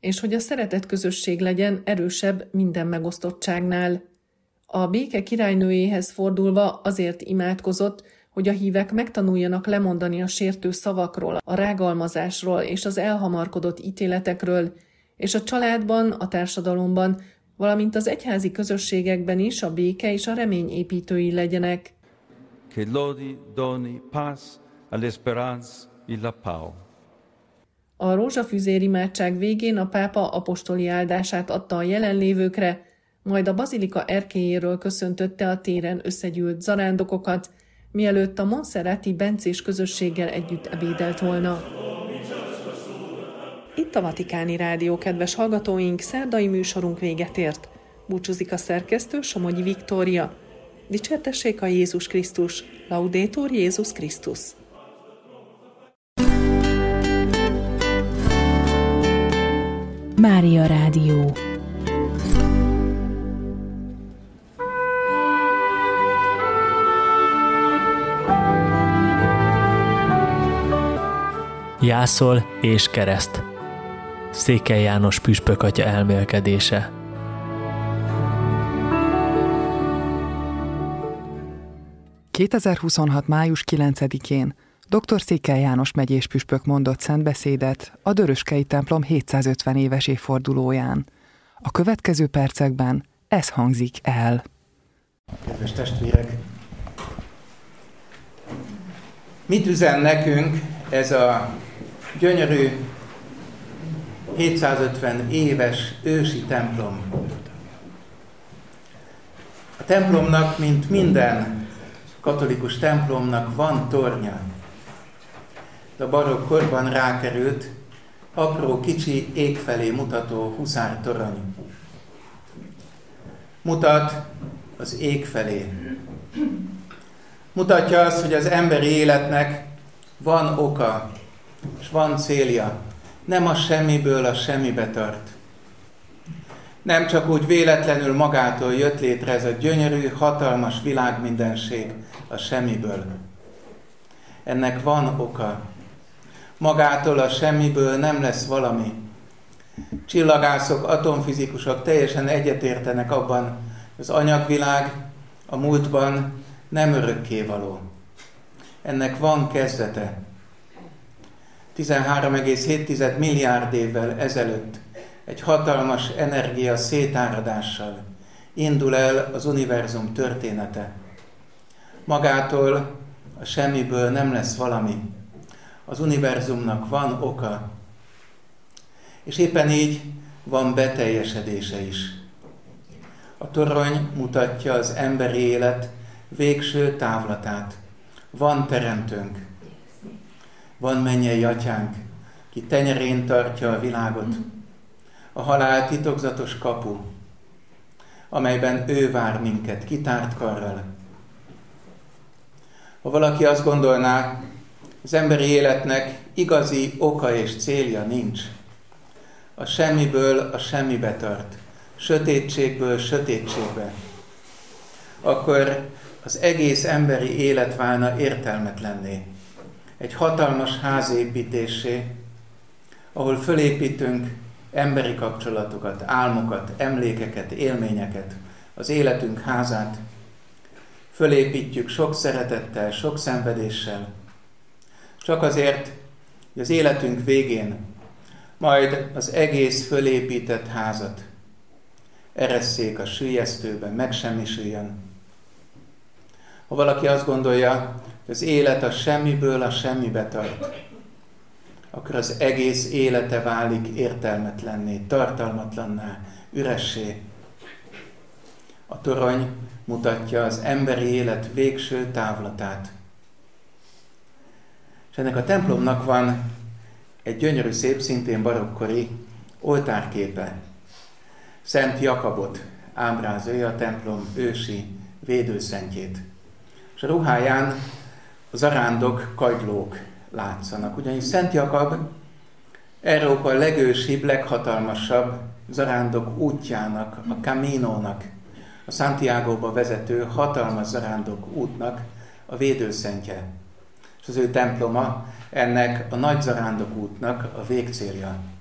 és hogy a szeretet közösség legyen erősebb minden megosztottságnál. A béke királynőjéhez fordulva azért imádkozott, hogy a hívek megtanuljanak lemondani a sértő szavakról, a rágalmazásról és az elhamarkodott ítéletekről, és a családban, a társadalomban, valamint az egyházi közösségekben is a béke és a remény építői legyenek. Che lodi doni paz all'esperanza e la pau. A rózsafüzér imádság végén a pápa apostoli áldását adta a jelenlévőkre, majd a bazilika erkélyéről köszöntötte a téren összegyűlt zarándokokat, mielőtt a Monserrati bencés közösséggel együtt ebédelt volna. Itt a Vatikáni Rádió, kedves hallgatóink, szerdai műsorunk véget ért. Búcsúzik a szerkesztő, Somogyi Viktória. Dicsértessék a Jézus Krisztus, Laudetur Jézus Krisztus. Mária Rádió. Jászol és kereszt. Székely János püspök atya elmélkedése. ...2026. május 9-én dr. Székely János megyés püspök mondott szentbeszédet a Döröskei templom 750 éves évfordulóján. A következő percekben ez hangzik el. Kedves testvérek! Mit üzen nekünk ez a gyönyörű 750 éves ősi templom? A templomnak, mint minden katolikus templomnak van tornya. De a barokk korban rákerült apró, kicsi, ég felé mutató huszártorony. Mutat az ég felé. Mutatja azt, hogy az emberi életnek van oka, és van célja. Nem a semmiből a semmibe tart. Nem csak úgy véletlenül magától jött létre ez a gyönyörű, hatalmas világmindenség a semmiből. Ennek van oka. Magától a semmiből nem lesz valami. Csillagászok, atomfizikusok teljesen egyetértenek abban, az anyagvilág a múltban nem örökkévaló. Ennek van kezdete. 13,7 milliárd évvel ezelőtt egy hatalmas energia szétáradással indul el az univerzum története. Magától a semmiből nem lesz valami. Az univerzumnak van oka, és éppen így van beteljesedése is. A torony mutatja az emberi élet végső távlatát. Van teremtőnk, van mennyei atyánk, ki tenyerén tartja a világot, a halál titokzatos kapu, amelyben ő vár minket kitárt karral. Ha valaki azt gondolná, az emberi életnek igazi oka és célja nincs, a semmiből a semmibe tart, sötétségből sötétségbe, akkor az egész emberi élet válna értelmetlenné. Egy hatalmas házépítésé, ahol fölépítünk emberi kapcsolatokat, álmokat, emlékeket, élményeket, az életünk házát. Fölépítjük sok szeretettel, sok szenvedéssel, csak azért, hogy az életünk végén majd az egész fölépített házat eresszék a süllyesztőben, megsemmisüljön. Ha valaki azt gondolja, hogy az élet a semmiből a semmibe tart, akkor az egész élete válik értelmetlenné, tartalmatlanná, üressé. A torony mutatja az emberi élet végső távlatát. És ennek a templomnak van egy gyönyörű szép, szintén barokkori oltárképe. Szent Jakabot ábrázolja, a templom ősi védőszentjét. És a ruháján a zarándok kagylók látszanak. Ugyanis Szent Jakab Európa legősibb, leghatalmasabb zarándok útjának, a Caminónak, a Santiagóba vezető hatalmas zarándok útnak a védőszentje. És az ő temploma ennek a nagy zarándok útnak a végcélja.